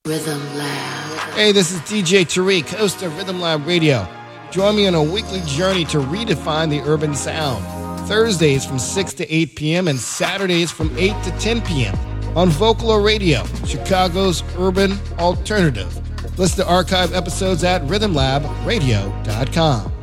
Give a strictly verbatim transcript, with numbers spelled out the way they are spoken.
Rhythm Lab. Hey, this is D J Tariq, host of Rhythm Lab Radio. Join me on a weekly journey to redefine the urban sound. Thursdays from six to eight p.m. and Saturdays from eight to ten p.m. on Vocalo Radio, Chicago's urban alternative. Listen to archive episodes at rhythm lab radio dot com.